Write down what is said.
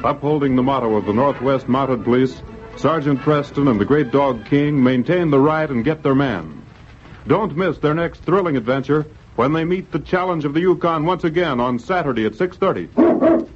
Upholding the motto of the Northwest Mounted Police, Sergeant Preston and the Great Dog King maintain the right and get their man. Don't miss their next thrilling adventure when they meet the challenge of the Yukon once again on Saturday at 6:30.